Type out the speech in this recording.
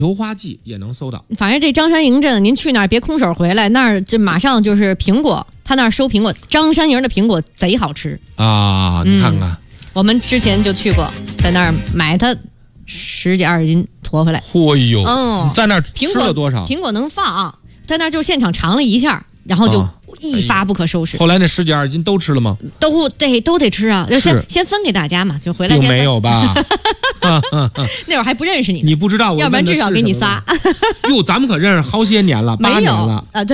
油花季也能搜到。 反正这张山营镇，您去那儿别空手回来，那儿这马上就是苹果，他那儿收苹果，张山营的苹果贼好吃啊！你看看， 我们之前就去过，在那儿买它10几20斤驮回来。 嚯哟，在那儿吃了多少？ 苹果能放，在那儿就现场尝了一下，然后就一发不可收拾。 后来那10几20斤都吃了吗？ 都得吃啊，先分给大家嘛，就回来。 并没有吧？ 那会儿还不认识你， 你不知道我， 要不然至少给你仨。 哟，咱们可认识好些年了，8年了。